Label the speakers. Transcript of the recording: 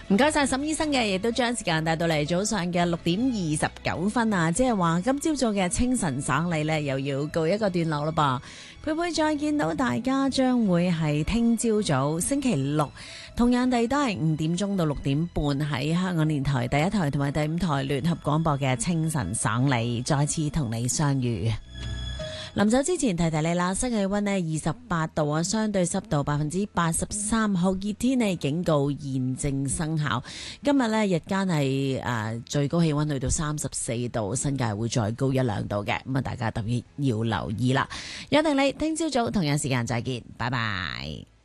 Speaker 1: 唔該晒沈醫生嘅，亦都將時間帶到嚟早上嘅6:29啊，即係話今朝早嘅清晨省理呢，又要告一個段落啦噃。佩佩再見到大家將會係聽朝早星期六，同樣地都係5點鐘到6點半喺香港電台第一台同埋第5台聯合廣播嘅清晨省理，再次同你相遇。臨走之前提提你啦，室氣溫呢28度啊，相對濕度83%，酷熱天氣警告現正生效。今日呢，日間係最高氣溫去到34度，新界會再高1-2度嘅，咁啊大家特別要留意啦。約定你聽朝早同樣時間再見，拜拜。